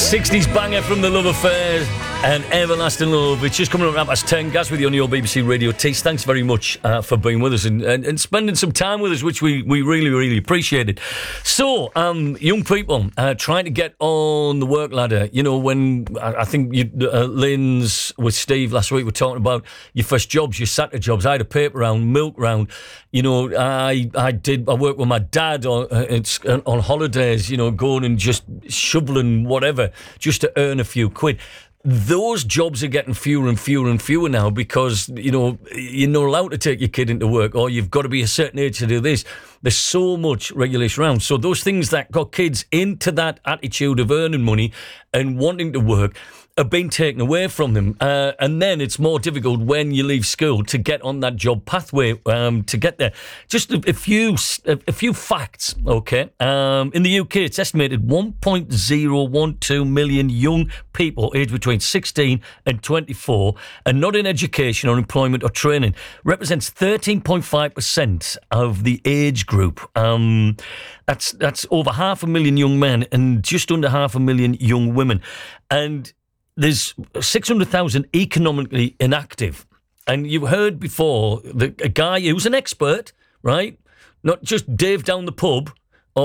60s banger from the Love Affair and Everlasting Love. It's just coming up past 10. Gaz with you on your BBC Radio Taste. Thanks very much for being with us and spending some time with us, which we really, really appreciated. So, young people trying to get on the work ladder. You know, when I think Lynn's with Steve last week were talking about your first jobs, your Saturday jobs. I had a paper round, milk round. You know, I worked with my dad on holidays, you know, going and just shoveling whatever just to earn a few quid. Those jobs are getting fewer and fewer and fewer now because, you know, you're not allowed to take your kid into work or you've got to be a certain age to do this. There's so much regulation around. So those things that got kids into that attitude of earning money and wanting to work are being taken away from them. And then it's more difficult when you leave school to get on that job pathway to get there. Just a few facts, okay? In the UK, it's estimated 1.012 million young people aged between 16 and 24 and not in education or employment or training. Represents 13.5% of the age group. That's over 500,000 young men and just under 500,000 young women. And there's 600,000 economically inactive. And you heard before a guy who's an expert, right? Not just Dave down the pub,